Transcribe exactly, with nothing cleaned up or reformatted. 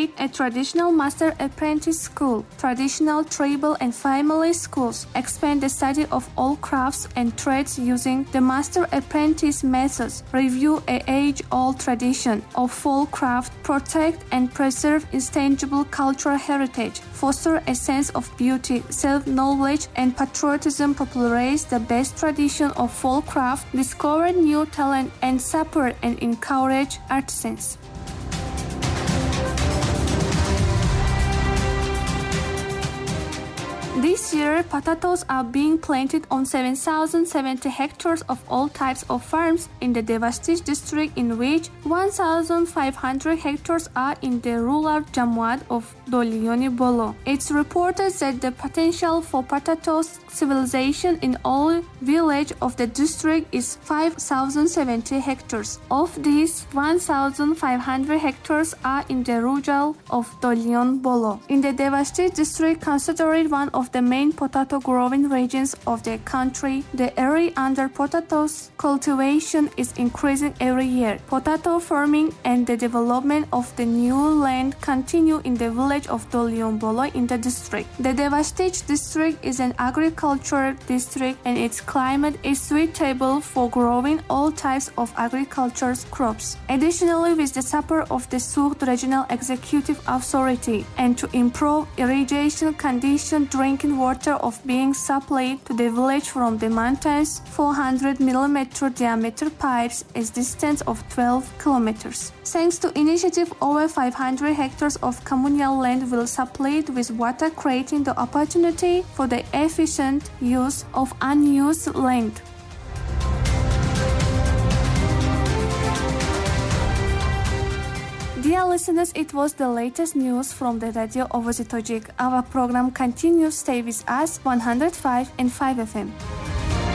create a traditional master apprentice school. Traditional tribal and family schools expand the study of all crafts and trades using the master apprentice methods, review a age-old tradition of folk craft, protect and preserve intangible cultural heritage, foster a sense of beauty, self-knowledge and patriotism, popularize the best tradition of folk craft, discover new talent and support and encourage artisans. This year, potatoes are being planted on seven thousand seventy hectares of all types of farms in the Devashtij district, in which one thousand five hundred hectares are in the rural Jammuad of Dolyoni Bolo. It's reported that the potential for potatoes civilization in all villages of the district is five thousand seventy hectares. Of these, one thousand five hundred hectares are in the rural of Dolyon Bolo. In the Devashtij district, considered one of the main potato growing regions of the country, the area under potatoes cultivation is increasing every year. Potato farming and the development of the new land continue in the village of Dolyon Bolo in the district. The Devashtij district is an agricultural district and its climate is suitable for growing all types of agricultural crops. Additionally, with the support of the Sougd Regional Executive Authority and to improve irrigation conditions, drinking water of being supplied to the village from the mountains, four hundred millimeter diameter pipes is distance of twelve kilometers. Thanks to initiative, over five hundred hectares of communal land will supplied with water, creating the opportunity for the efficient use of unused land. Dear listeners, it was the latest news from the Radio Ovozi Tojik. Our program continues. Stay with us, one hundred five and five F M.